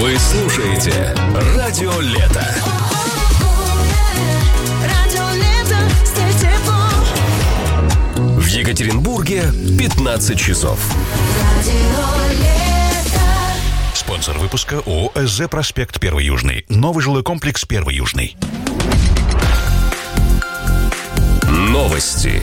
Вы слушаете Радио Лето. В Екатеринбурге 15 часов. Спонсор выпуска ООО «СЗ Проспект 1 Южный». Новый жилой комплекс 1 Южный. Новости.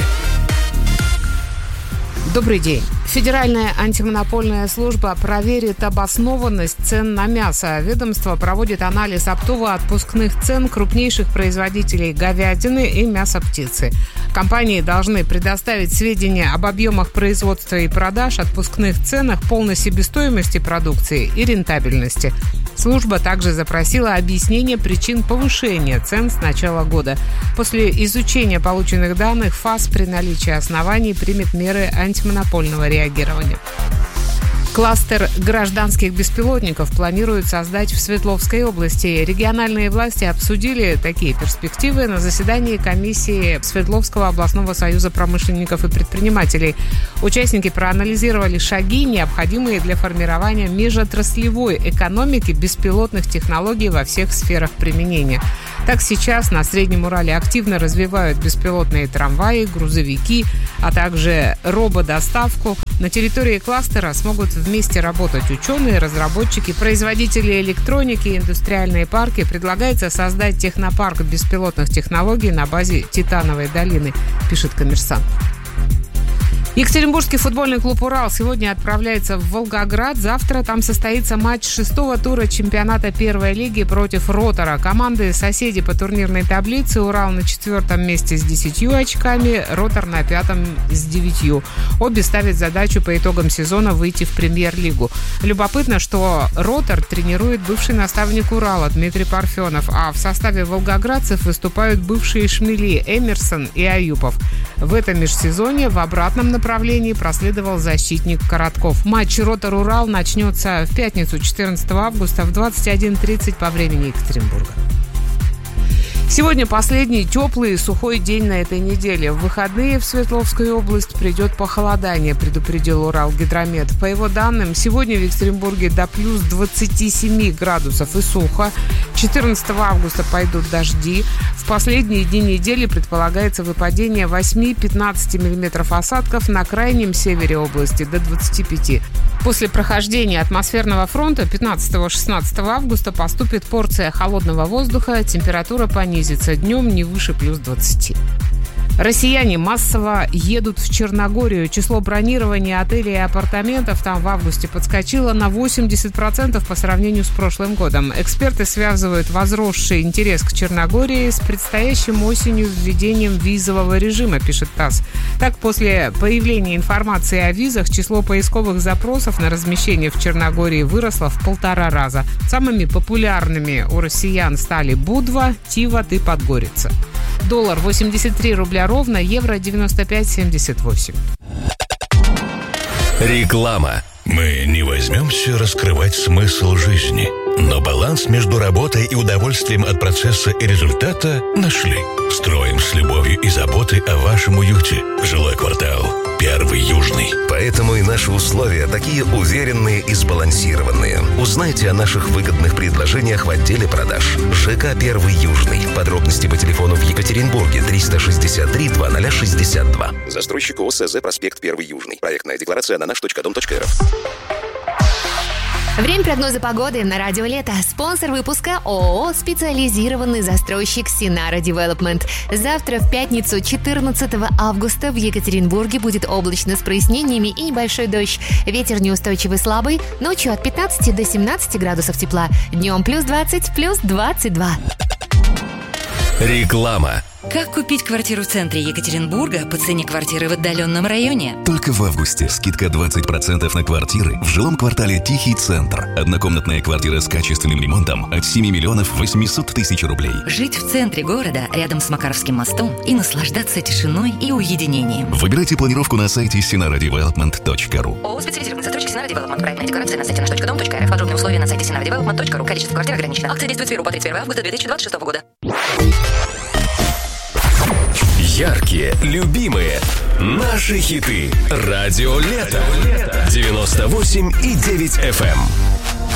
Добрый день. Федеральная антимонопольная служба проверит обоснованность цен на мясо. Ведомство проводит анализ оптово-отпускных цен крупнейших производителей говядины и мяса птицы. Компании должны предоставить сведения об объемах производства и продаж, отпускных ценах, полной себестоимости продукции и рентабельности. Служба также запросила объяснение причин повышения цен с начала года. После изучения полученных данных ФАС при наличии оснований примет меры антимонопольного реагирования. Кластер гражданских беспилотников планируют создать в Свердловской области. Региональные власти обсудили такие перспективы на заседании комиссии Свердловского областного союза промышленников и предпринимателей. Участники проанализировали шаги, необходимые для формирования межотраслевой экономики беспилотных технологий во всех сферах применения. Так, сейчас на Среднем Урале активно развивают беспилотные трамваи, грузовики, а также рободоставку. На территории кластера смогут вместе работать ученые, разработчики, производители электроники и индустриальные парки. Предлагается создать технопарк беспилотных технологий на базе Титановой долины, пишет «Коммерсант». Екатеринбургский футбольный клуб «Урал» сегодня отправляется в Волгоград. Завтра там состоится матч 6-го тура чемпионата первой лиги против «Ротора». Команды-соседи по турнирной таблице. «Урал» на 4-м месте с 10 очками, «Ротор» на 5-м с 9. Обе ставят задачу по итогам сезона выйти в премьер-лигу. Любопытно, что «Ротор» тренирует бывший наставник «Урала» Дмитрий Парфенов, а в составе волгоградцев выступают бывшие шмели Эмерсон и Аюпов. В этом межсезонье в обратном направлении проследовал защитник Коротков. Матч «Ротор-Урал» начнется в пятницу 14 августа в 21:30 по времени Екатеринбурга. Сегодня последний теплый и сухой день на этой неделе. В выходные в Свердловскую область придет похолодание, предупредил Уралгидромет. По его данным, сегодня в Екатеринбурге до плюс 27 градусов и сухо. 14 августа пойдут дожди. В последние дни недели предполагается выпадение 8-15 мм осадков на крайнем севере области до 25. После прохождения атмосферного фронта 15-16 августа поступит порция холодного воздуха, температура понизится днем не выше плюс 20. Россияне массово едут в Черногорию. Число бронирования отелей и апартаментов там в августе подскочило на 80% по сравнению с прошлым годом. Эксперты связывают возросший интерес к Черногории с предстоящим осенью введением визового режима, пишет ТАСС. Так, после появления информации о визах число поисковых запросов на размещение в Черногории выросло в 1,5 раза. Самыми популярными у россиян стали Будва, Тивот и Подгорица. Доллар 83 рубля ровно, евро 95,78. Реклама. Мы не возьмемся раскрывать смысл жизни, но баланс между работой и удовольствием от процесса и результата нашли. Строим с любовью и заботой о вашем уюте. Жилой квартал 1 Южный. Поэтому и наши условия такие уверенные и сбалансированные. Узнайте о наших выгодных предложениях в отделе продаж. ЖК 1 Южный. Подробности по телефону в Екатеринбурге 363 2062. Застройщик ООО «СЗ Проспект 1 Южный». Проектная декларация на наш.дом.рф. Время прогноза погоды на Радио Лето. Спонсор выпуска ООО «Специализированный застройщик Синара Девелопмент». Завтра в пятницу 14 августа в Екатеринбурге будет облачно с прояснениями и небольшой дождь. Ветер неустойчивый слабый, ночью от 15 до 17 градусов тепла. Днем плюс 20, плюс 22. Реклама. Как купить квартиру в центре Екатеринбурга по цене квартиры в отдаленном районе? Только в августе скидка 20% на квартиры в жилом квартале «Тихий центр». Однокомнатная квартира с качественным ремонтом от 7 миллионов 800 тысяч рублей. Жить в центре города, рядом с Макаровским мостом, и наслаждаться тишиной и уединением. Выбирайте планировку на сайте sinaradevelopment.ru. ООО «Специализированный застройщик Синара Девелопмент». Проектная декларация на сайте наш.дом.рф. Подробные условия на сайте sinaradevelopment.ru. Количество квартир ограничено. Акция действует с 1 по 31 августа 2026 года. Яркие, любимые, наши хиты. Радио Лето. 98,9 FM.